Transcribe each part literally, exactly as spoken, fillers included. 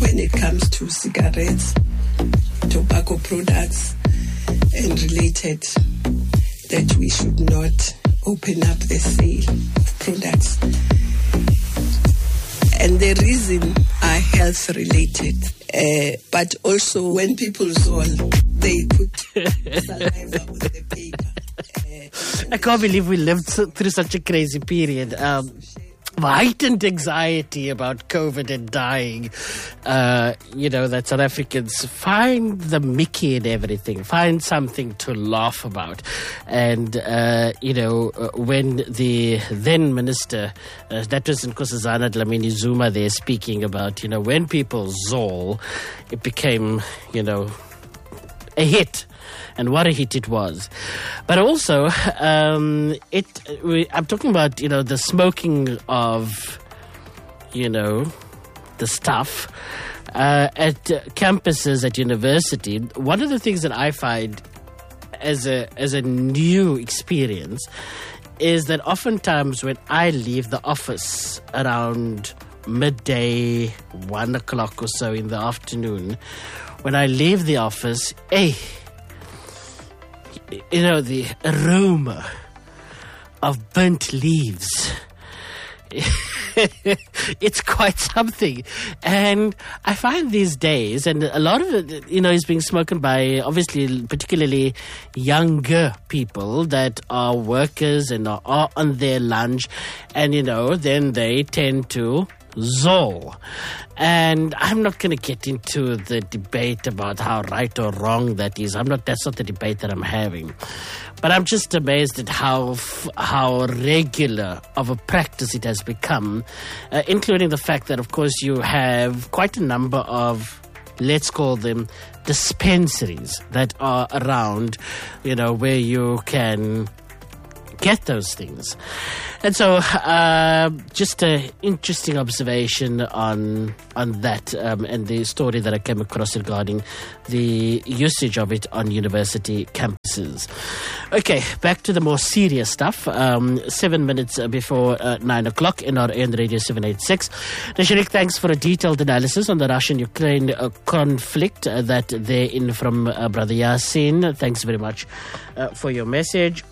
when it comes to cigarettes, tobacco products, and related, that we should not open up the sale of products. And the reason are health related. Uh, but also when people zoll, they put saliva on the paper. Uh, I can't believe we lived through such a crazy period. Um, heightened anxiety about COVID and dying. Uh, you know, that South Africans find the Mickey in everything, find something to laugh about. And, uh, you know, uh, when the then minister, uh, that was Nkosazana Dlamini Zuma there speaking about, you know, when people zoll, it became, you know, a hit. And what a hit it was. But also, um, it. We, I'm talking about, you know, the smoking of, you know, the stuff uh, at uh, campuses at university. One of the things that I find as a as a new experience is that oftentimes when I leave the office around midday, one o'clock or so in the afternoon, when I leave the office, hey, you know, the aroma of burnt leaves. It's quite something. And I find these days, and a lot of it, you know, is being spoken by, obviously, particularly younger people that are workers and are, are on their lunch. And, you know, then they tend to zoll. And I'm not going to get into the debate about how right or wrong that is. I'm not. That's not the debate that I'm having. But I'm just amazed at how how regular of a practice it has become, uh, including the fact that, of course, you have quite a number of, let's call them, dispensaries that are around, you know, where you can get those things. And so uh, just an interesting observation on on that um, and the story that I came across regarding the usage of it on university campuses. Okay, back to the more serious stuff. Um, seven minutes before uh, nine o'clock in our N Radio seven eighty-six. Nasharik, thanks for a detailed analysis on the Russian-Ukraine uh, conflict uh, that they're in from uh, Brother Yasin. Thanks very much uh, for your message.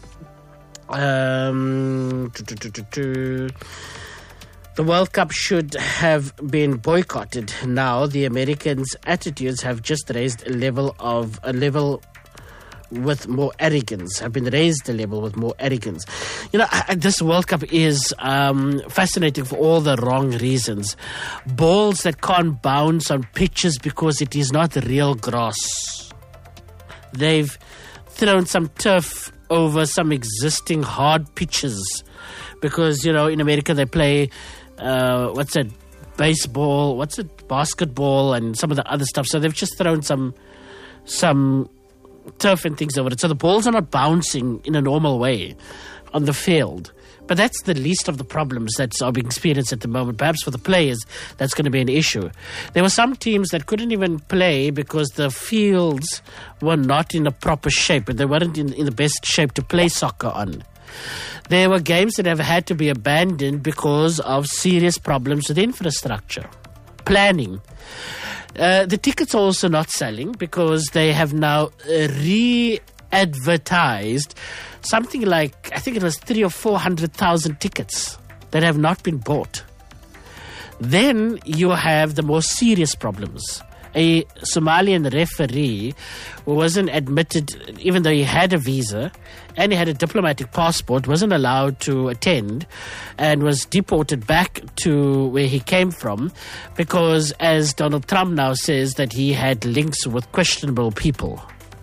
Um, the World Cup should have been boycotted. Now the Americans' attitudes have just raised a level of a level with more arrogance. Have been raised a level with more arrogance. You know, I, this World Cup is um, fascinating for all the wrong reasons. Balls that can't bounce on pitches because it is not real grass. They've thrown some turf over some existing hard pitches because, you know, in America they play, uh, what's it, baseball, what's it, basketball and some of the other stuff. So they've just thrown some some turf and things over it. So the balls are not bouncing in a normal way on the field. But that's the least of the problems that are being experienced at the moment. Perhaps for the players, that's going to be an issue. There were some teams that couldn't even play because the fields were not in a proper shape and they weren't in, in the best shape to play soccer on. There were games that have had to be abandoned because of serious problems with infrastructure, planning. Uh, the tickets are also not selling because they have now uh, re-advertised something like, I think it was three or four hundred thousand tickets that have not been bought. Then you have the more serious problems. A Somalian referee who wasn't admitted, even though he had a visa and he had a diplomatic passport, wasn't allowed to attend and was deported back to where he came from because, as Donald Trump now says, that he had links with questionable people.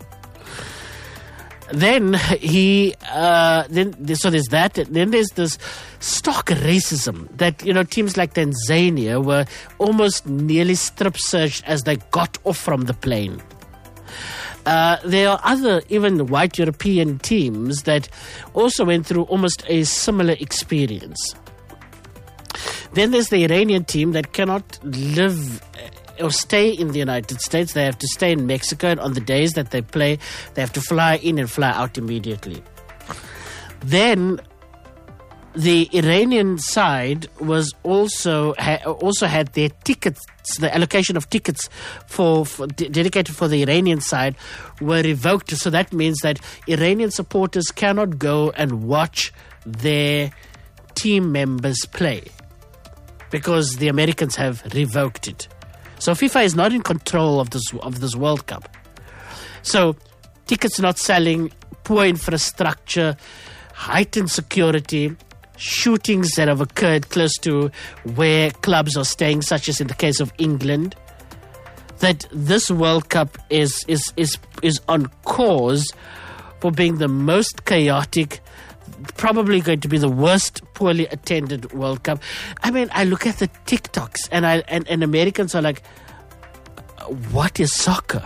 Then he, uh, then so there's that. Then there's this stark racism that, you know, teams like Tanzania were almost nearly strip searched as they got off from the plane. Uh, there are other, even white European teams that also went through almost a similar experience. Then there's the Iranian team that cannot live or stay in the United States. They have to stay in Mexico, and on the days that they play, they have to fly in and fly out immediately. Then the Iranian side was also ha- also had their tickets, the allocation of tickets for, for d- dedicated for the Iranian side were revoked. So that means that Iranian supporters cannot go and watch their team members play because the Americans have revoked it. So FIFA is not in control of this of this World Cup. So tickets not selling, poor infrastructure, heightened security, shootings that have occurred close to where clubs are staying, such as in the case of England, that this World Cup is is is is on course for being the most chaotic, probably going to be the worst poorly attended World Cup. I mean, I look at the TikToks and I and, and Americans are like, what is soccer?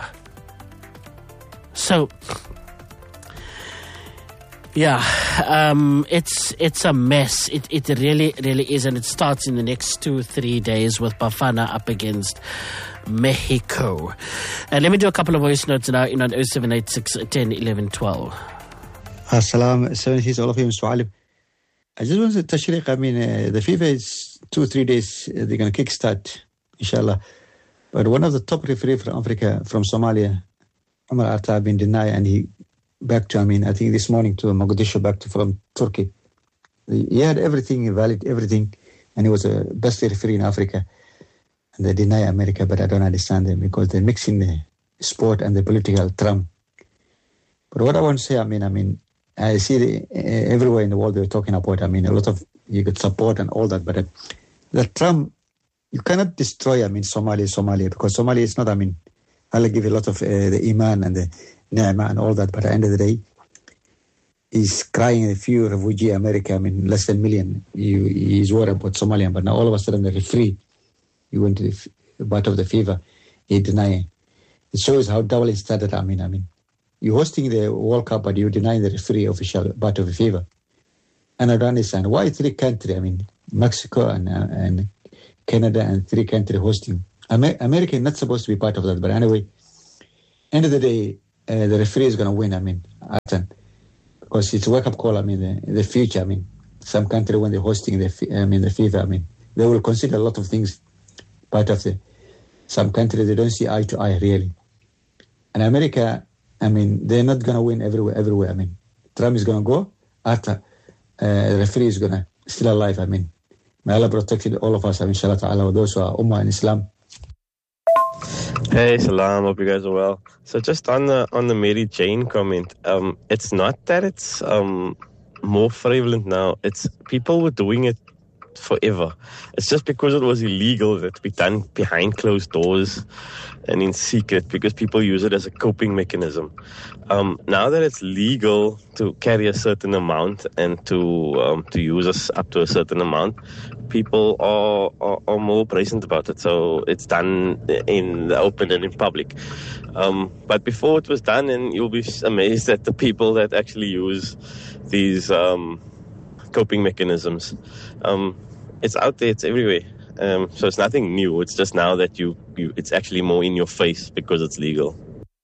So yeah, um, it's it's a mess. It it really really is, and it starts in the next two three days with Bafana up against Mexico. And let me do a couple of voice notes now in on oh seven eight six, one oh, eleven, twelve. Assalamu alaikum, all of you, Mister Alim. I just wanted to tashriq. I mean, uh, the FIFA is two three days. Uh, they're going to kickstart, inshallah. But one of the top referees from Africa, from Somalia, Omar Atta, have been denied, and he back to, I mean, I think this morning to Mogadishu, back to from Turkey. He had everything valid, everything, and he was the best referee in Africa. And they deny America, but I don't understand them because they're mixing the sport and the political Trump. But what I want to say, I mean, I mean, I see the, uh, everywhere in the world they're talking about, I mean, a lot of, you could support and all that, but uh, the Trump, you cannot destroy, I mean, Somalia, Somalia, because Somalia is not, I mean, Allah give a lot of uh, the Iman and the Ni'mah and all that, but at the end of the day, he's crying a few refugee America, I mean, less than a million. He, he's worried about Somalia, but now all of a sudden the referee, he went to the part of the FIFA, he denied. It shows how double standard, I mean, I mean, you're hosting the World Cup, but you're denying the referee official part of the FIFA. And I don't understand why three countries, I mean, Mexico and uh, and Canada and three countries hosting. Amer- America is not supposed to be part of that, but anyway, end of the day, uh, the referee is going to win, I mean, because it's a wake-up call, I mean, the, the future, I mean, some country when they're hosting the, I mean, the FIFA, I mean, they will consider a lot of things part of the, some countries, they don't see eye to eye, really. And America, I mean, they're not going to win everywhere, everywhere, I mean, Trump is going to go, after uh, the referee is going to still alive, I mean, may Allah protect all of us, I mean, inshallah ta'ala, those who are Ummah in Islam. Hey, salam. Hope you guys are well. So, just on the on the Mary Jane comment, um, it's not that it's um more prevalent now. It's people were doing it forever. It's just because it was illegal that it be done behind closed doors and in secret because people use it as a coping mechanism. Um, now that it's legal to carry a certain amount and to um, to use us up to a certain amount, people are, are, are more present about it. So it's done in the open and in public. Um, but before it was done, and you'll be amazed at the people that actually use these um, coping mechanisms. Um, it's out there, it's everywhere. Um, so it's nothing new. It's just now that you, you, it's actually more in your face because it's legal.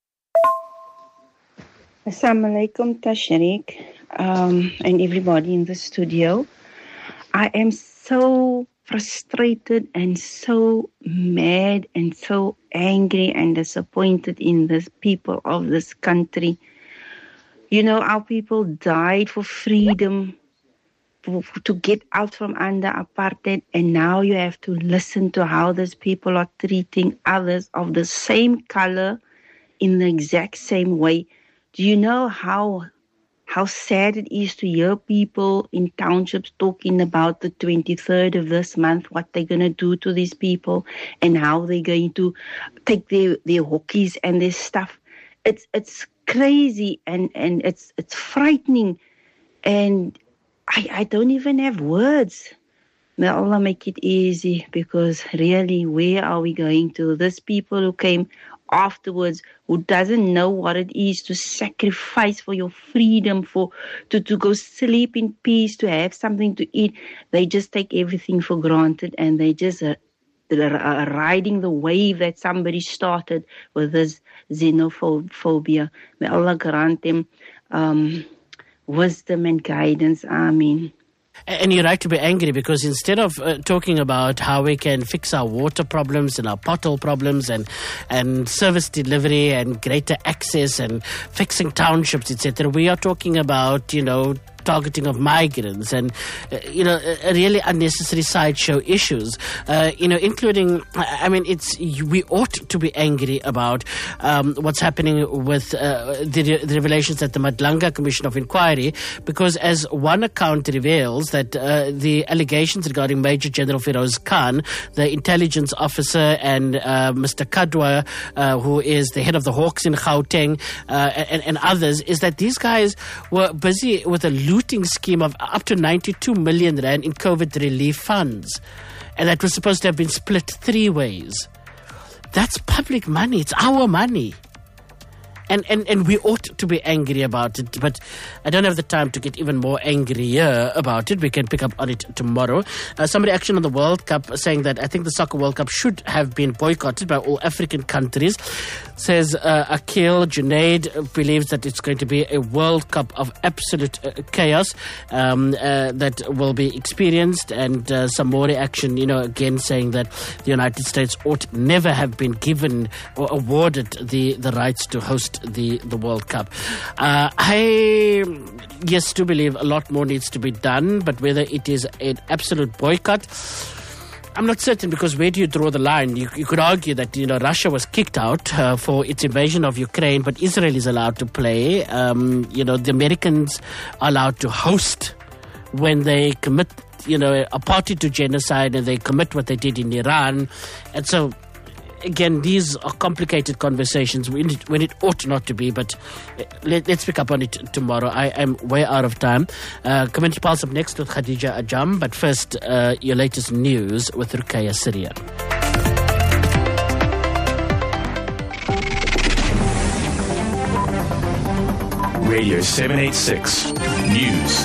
Assalamu alaikum, Tashriq, um, and everybody in the studio. I am so frustrated and so mad and so angry and disappointed in the people of this country. You know, our people died for freedom, for, to get out from under apartheid, and now you have to listen to how these people are treating others of the same color in the exact same way. Do you know how how sad it is to hear people in townships talking about the twenty-third of this month, what they're going to do to these people and how they're going to take their, their hockeys and their stuff? It's it's crazy and, and it's it's frightening. And I, I don't even have words. May Allah make it easy, because really, where are we going to? These people who came afterwards, who doesn't know what it is to sacrifice for your freedom, for to, to go sleep in peace, to have something to eat. They just take everything for granted, and they just uh, are riding the wave that somebody started with this xenophobia. May Allah grant them um, wisdom and guidance. Ameen. And you're right to be angry, because instead of uh, talking about how we can fix our water problems and our pothole problems and, and service delivery and greater access and fixing townships, et cetera, we are talking about, you know, targeting of migrants and, uh, you know, uh, really unnecessary sideshow issues, uh, you know, including, I mean, it's, we ought to be angry about um, what's happening with uh, the, the revelations at the Madlanga Commission of Inquiry, because as one account reveals that uh, the allegations regarding Major General Feroz Khan, the intelligence officer, and uh, Mister Kadwa, uh, who is the head of the Hawks in Gauteng, uh, and, and others, is that these guys were busy with a looting scheme of up to ninety-two million rand in COVID relief funds. And that was supposed to have been split three ways. That's public money. It's our money. And, and and we ought to be angry about it, but I don't have the time to get even more angrier about it. We can pick up on it tomorrow. Uh, some reaction on the World Cup saying that I think the Soccer World Cup should have been boycotted by all African countries. Says uh, Akil Junaid believes that it's going to be a World Cup of absolute uh, chaos um, uh, that will be experienced. And uh, some more reaction, you know, again saying that the United States ought never have been given or awarded the, the rights to host the, the World Cup. Uh, I, yes, do believe a lot more needs to be done, but whether it is an absolute boycott, I'm not certain, because where do you draw the line? You, you could argue that, you know, Russia was kicked out uh, for its invasion of Ukraine, but Israel is allowed to play. Um, you know, the Americans are allowed to host when they commit, you know, a party to genocide, and they commit what they did in Iran. And so, again, these are complicated conversations when it, when it ought not to be, but let, let's pick up on it tomorrow. I am way out of time. Uh, Community Pulse up next with Khadija Ajam, but first, uh, your latest news with Rukaya Syria. Radio seven eighty-six News.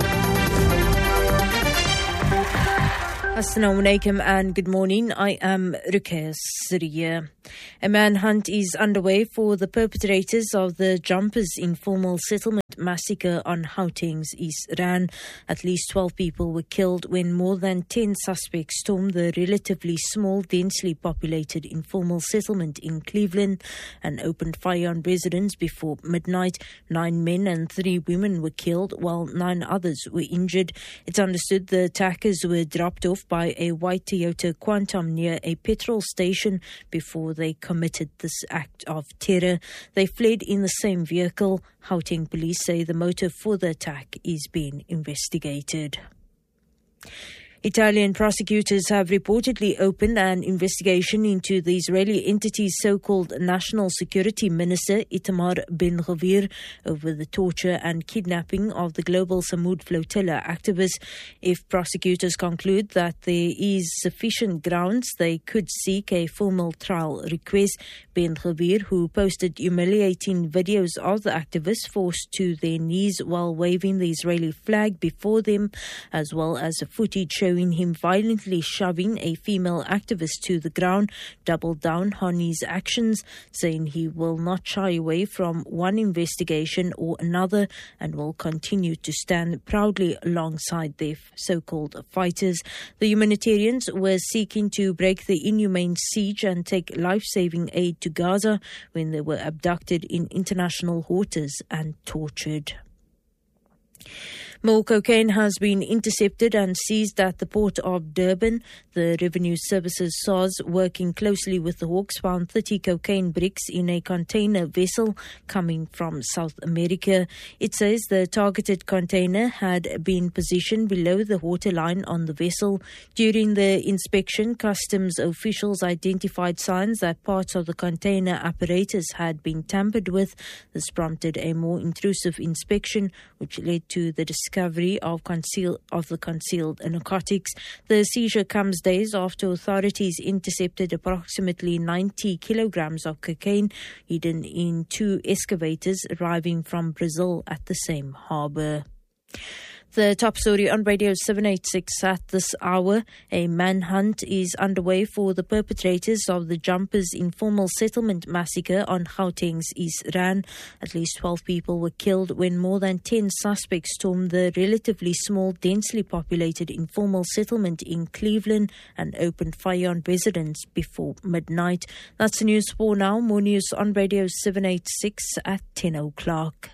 Assalamu alaikum and good morning. I am Ruqayya Syria. A manhunt is underway for the perpetrators of the Jumpers informal settlement massacre on Gauteng's East Rand. At least twelve people were killed when more than ten suspects stormed the relatively small, densely populated informal settlement in Cleveland and opened fire on residents before midnight. Nine men and three women were killed, while nine others were injured. It's understood the attackers were dropped off by a white Toyota Quantum near a petrol station before they committed this act of terror. They fled in the same vehicle. Gauteng police say the motive for the attack is being investigated. Italian prosecutors have reportedly opened an investigation into the Israeli entity's so-called National Security Minister Itamar Ben-Gvir over the torture and kidnapping of the Global Samud Flotilla activists. If prosecutors conclude that there is sufficient grounds, they could seek a formal trial request. Ben-Gvir, who posted humiliating videos of the activists forced to their knees while waving the Israeli flag before them, as well as footage showing him violently shoving a female activist to the ground, doubled down on his actions, saying he will not shy away from one investigation or another and will continue to stand proudly alongside their so-called fighters. The humanitarians were seeking to break the inhumane siege and take life-saving aid to Gaza when they were abducted in international waters and tortured. More cocaine has been intercepted and seized at the port of Durban. The Revenue Services S A R S, working closely with the Hawks, found thirty cocaine bricks in a container vessel coming from South America. It says the targeted container had been positioned below the waterline on the vessel. During the inspection, customs officials identified signs that parts of the container apparatus had been tampered with. This prompted a more intrusive inspection, which led to the discovery of conceal of the concealed narcotics. The seizure comes days after authorities intercepted approximately ninety kilograms of cocaine hidden in two excavators arriving from Brazil at the same harbour. The top story on Radio seven eighty-six at this hour. A manhunt is underway for the perpetrators of the Jumpers Informal Settlement Massacre on Gauteng's East Rand. At least twelve people were killed when more than ten suspects stormed the relatively small, densely populated informal settlement in Cleveland and opened fire on residents before midnight. That's the news for now. More news on Radio seven eighty-six at ten o'clock.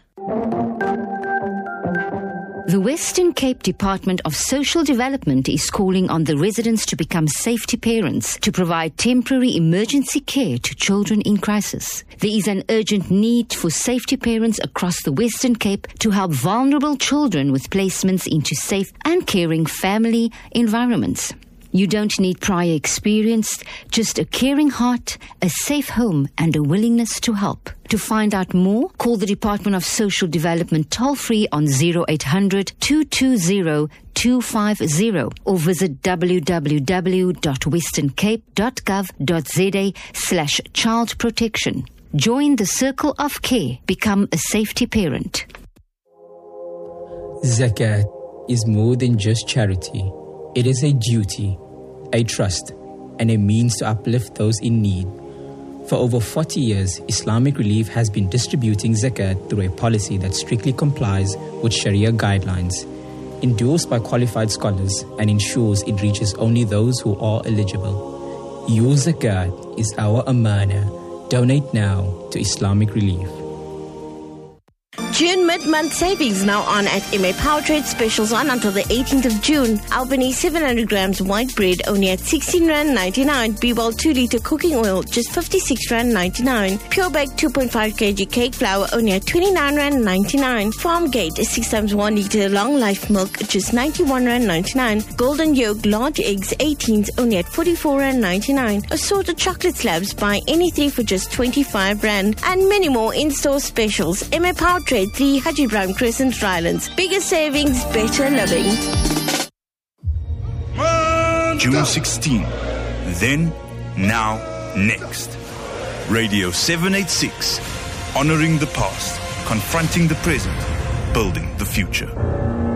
The Western Cape Department of Social Development is calling on the residents to become safety parents to provide temporary emergency care to children in crisis. There is an urgent need for safety parents across the Western Cape to help vulnerable children with placements into safe and caring family environments. You don't need prior experience, just a caring heart, a safe home, and a willingness to help. To find out more, call the Department of Social Development toll-free on zero eight hundred, two two zero, two five zero or visit w w w dot western cape dot gov dot z a slash child protection. Join the circle of care. Become a safety parent. Zakat is more than just charity. It is a duty, a trust, and a means to uplift those in need. For over forty years, Islamic Relief has been distributing zakat through a policy that strictly complies with Sharia guidelines, endorsed by qualified scholars, and ensures it reaches only those who are eligible. Your zakat is our amana. Donate now to Islamic Relief. June mid-month savings now on at M A Power Trade. Specials on until the eighteenth of June. Albany seven hundred grams white bread only at sixteen rand ninety-nine. B-Ball two litre cooking oil just fifty-six rand ninety-nine. Pure Bake two point five kilogram cake flour only at twenty-nine rand ninety-nine. Farmgate six times one litre long life milk just ninety-one rand ninety-nine. Golden Yolk large eggs eighteens only at forty-four rand ninety-nine. Assorted chocolate slabs buy any three for just twenty-five rand. And many more in-store specials. M A Power Trade, three Haji Brown Crescent, Rylands. Bigger savings, better living. June sixteenth. Then, now, next. Radio seven eighty-six. Honoring the past, confronting the present, building the future.